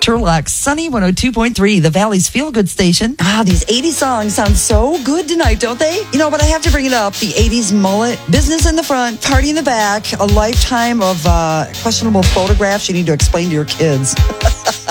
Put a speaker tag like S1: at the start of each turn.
S1: Turlock, Sunny 102.3, the Valley's feel-good station.
S2: These 80s songs sound so good tonight, don't they? You know, but I have to bring it up. The 80s mullet, business in the front, party in the back, a lifetime of questionable photographs you need to explain to your kids.